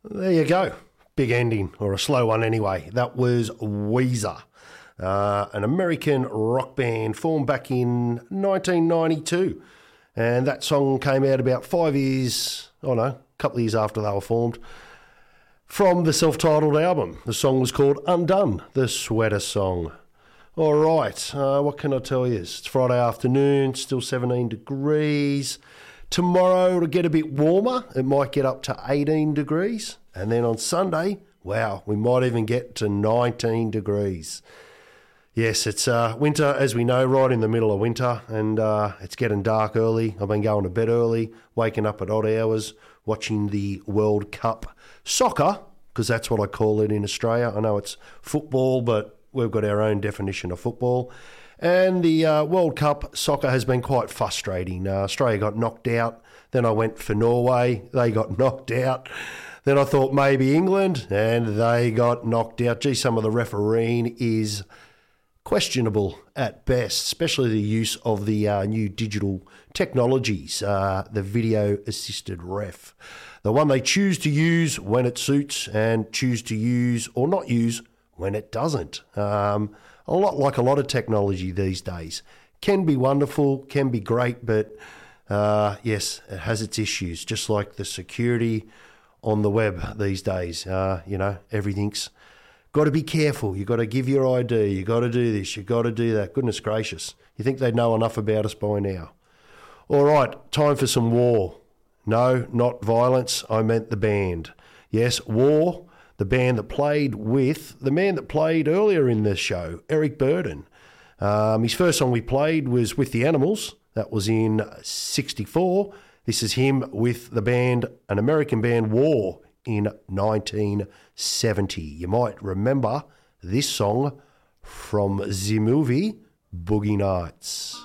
There you go. Big ending, or a slow one anyway. That was Weezer, an American rock band formed back in 1992. And that song came out about 5 years, a couple of years after they were formed, from the self-titled album. The song was called Undone, the Sweater Song. All right, what can I tell you? It's Friday afternoon, still 17 degrees. Tomorrow it'll get a bit warmer. It might get up to 18 degrees. And then on Sunday, wow, we might even get to 19 degrees. Yes, it's winter, as we know, right in the middle of winter, and it's getting dark early. I've been going to bed early, waking up at odd hours, watching the World Cup soccer, because that's what I call it in Australia. I know it's football, but we've got our own definition of football. And the World Cup soccer has been quite frustrating. Australia got knocked out. Then I went for Norway. They got knocked out. Then I thought maybe England, and they got knocked out. Gee, some of the refereeing is questionable at best, especially the use of the new digital technologies, the video-assisted ref. The one they choose to use when it suits and choose to use or not use when it doesn't. A lot like a lot of technology these days. Can be wonderful, can be great, but yes, it has its issues, just like the security on the web these days. Everything's got to be careful. You've got to give your ID. You've got to do this. You've got to do that. Goodness gracious. You think they'd know enough about us by now. All right, time for some War. No, not violence. I meant the band. Yes, War, the band that played with the man that played earlier in the show, Eric Burdon. His first song we played was With the Animals. That was in 1964. This is him with the band, an American band, War, in 1970. You might remember this song from the movie Boogie Nights.